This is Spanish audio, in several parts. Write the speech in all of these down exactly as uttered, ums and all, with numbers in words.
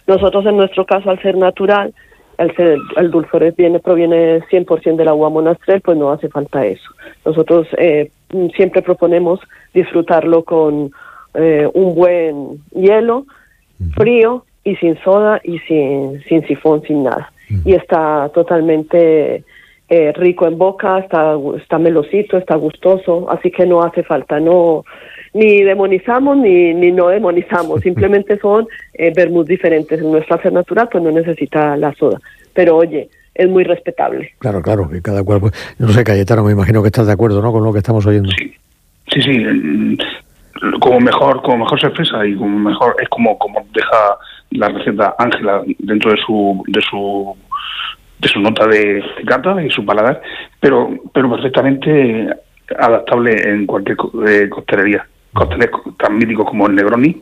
Nosotros en nuestro caso, al ser natural, el, ser, el dulzor viene, proviene cien por ciento de la uva monastrell, pues no hace falta eso. Nosotros eh, siempre proponemos disfrutarlo con eh, un buen hielo, frío y sin soda y sin, sin sifón, sin nada. Y está totalmente eh, rico en boca, está, está melosito, está gustoso, así que no hace falta, no ni demonizamos ni, ni no demonizamos, simplemente son eh, vermouth diferentes. En nuestro hacer natural pues no necesita la soda, pero oye, es muy respetable. Claro, claro, que cada cual, pues, no sé, Cayetano, me imagino que estás de acuerdo, ¿no?, con lo que estamos oyendo. Sí, sí, sí, como mejor, como mejor se expresa y como mejor es como, como deja la receta Ángela dentro de su, de su de su nota de, de cata y su paladar, pero pero perfectamente adaptable en cualquier eh, coctelería. Cócteles tan míticos como el Negroni,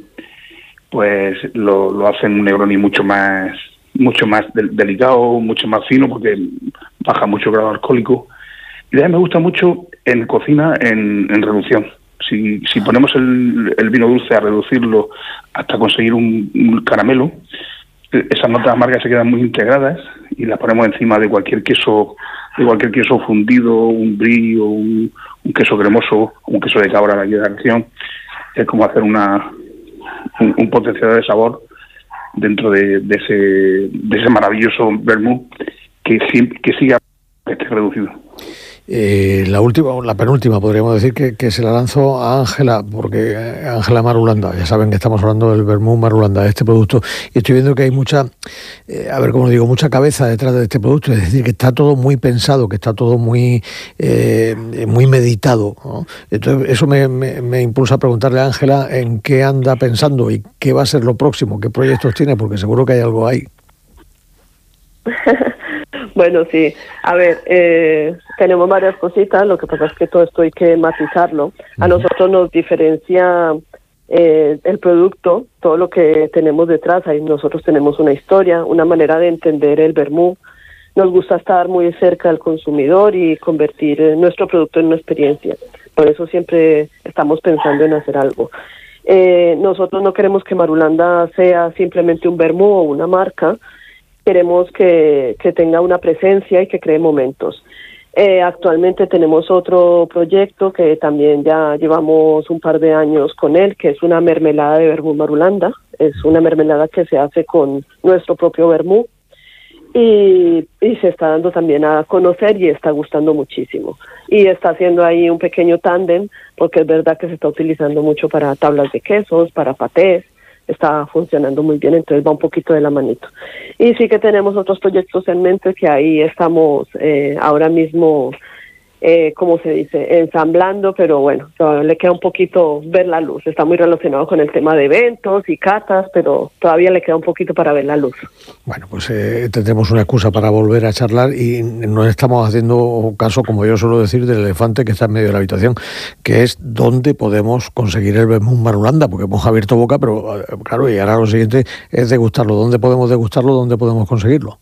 pues lo, lo hacen un Negroni mucho más mucho más de, delicado, mucho más fino, porque baja mucho el grado alcohólico. Y además me gusta mucho en cocina en, en reducción. Si, si ponemos el, el vino dulce a reducirlo hasta conseguir un, un caramelo, esas notas amargas se quedan muy integradas y las ponemos encima de cualquier queso, de cualquier queso fundido, un brie o un, un queso cremoso, un queso de cabra de aquí de la región. Es como hacer una un, un potenciador de sabor dentro de, de ese de ese maravilloso vermouth que, que siga que esté reducido. Eh, la última, la penúltima, podríamos decir que, que se la lanzo a Ángela, porque Ángela Marulanda, ya saben que estamos hablando del vermouth Marulanda, de este producto, y estoy viendo que hay mucha, eh, a ver cómo digo, mucha cabeza detrás de este producto, es decir, que está todo muy pensado, que está todo muy eh, muy meditado, ¿no? Entonces eso me, me, me impulsa a preguntarle a Ángela en qué anda pensando y qué va a ser lo próximo, qué proyectos tiene, porque seguro que hay algo ahí. Bueno, sí. A ver, eh, tenemos varias cositas. Lo que pasa es que todo esto hay que matizarlo. A nosotros nos diferencia eh, el producto, todo lo que tenemos detrás. Ahí nosotros tenemos una historia, una manera de entender el vermouth. Nos gusta estar muy cerca del consumidor y convertir nuestro producto en una experiencia. Por eso siempre estamos pensando en hacer algo. Eh, nosotros no queremos que Marulanda sea simplemente un vermouth o una marca. Queremos que, que tenga una presencia y que cree momentos. Eh, actualmente tenemos otro proyecto que también ya llevamos un par de años con él, que es una mermelada de vermouth Marulanda. Es una mermelada que se hace con nuestro propio vermouth y, y se está dando también a conocer y está gustando muchísimo. Y está haciendo ahí un pequeño tándem, porque es verdad que se está utilizando mucho para tablas de quesos, para patés. Está funcionando muy bien, entonces va un poquito de la manito. Y sí que tenemos otros proyectos en mente que ahí estamos eh, ahora mismo, eh, ¿cómo se dice?, ensamblando, pero bueno, le queda un poquito ver la luz. Está muy relacionado con el tema de eventos y catas, pero todavía le queda un poquito para ver la luz. Bueno, pues eh, tendremos una excusa para volver a charlar y no estamos haciendo caso, como yo suelo decir, del elefante que está en medio de la habitación, que es dónde podemos conseguir el vermouth Marulanda, porque hemos abierto boca, pero claro, y ahora lo siguiente es degustarlo. ¿Dónde podemos degustarlo? ¿Dónde podemos conseguirlo?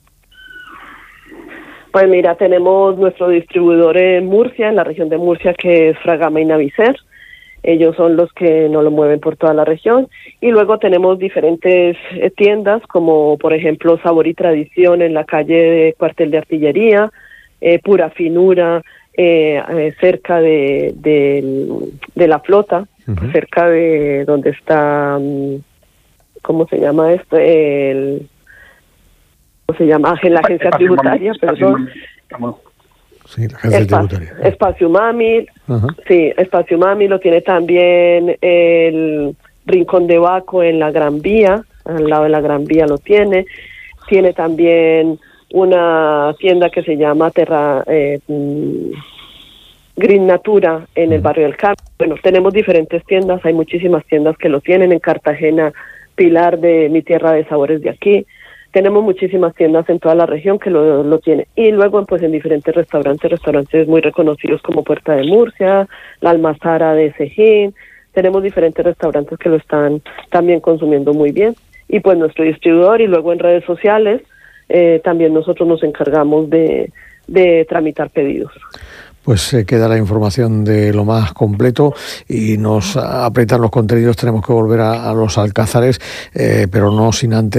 Pues mira, tenemos nuestro distribuidor en Murcia, en la región de Murcia, que es Fragama y Navicer. Ellos son los que nos lo mueven por toda la región. Y luego tenemos diferentes eh, tiendas, como por ejemplo Sabor y Tradición en la calle de Cuartel de Artillería, eh, Pura Finura, eh, eh, cerca de, de, de la flota, uh-huh. cerca de donde está, ¿cómo se llama esto? El... se llama la agencia espacio tributaria, mami, perdón. Mami, sí, la agencia espacio, tributaria. Espacio Mami, uh-huh. sí, Espacio Mami lo tiene también el Rincón de Baco en la Gran Vía, al lado de la Gran Vía lo tiene. Tiene también una tienda que se llama Terra eh, Green Natura en uh-huh. el barrio del Carmen. Bueno, tenemos diferentes tiendas, hay muchísimas tiendas que lo tienen. En Cartagena, Pilar de Mi Tierra de Sabores de Aquí. Tenemos muchísimas tiendas en toda la región que lo, lo tienen. Y luego, pues, en diferentes restaurantes, restaurantes muy reconocidos como Puerta de Murcia, La Almazara de Cejín. Tenemos diferentes restaurantes que lo están también consumiendo muy bien. Y, pues, nuestro distribuidor y luego en redes sociales, eh, también nosotros nos encargamos de, de tramitar pedidos. Pues se eh, queda la información de lo más completo y nos aprietan los contenidos. Tenemos que volver a, a los alcázares, eh, pero no sin antes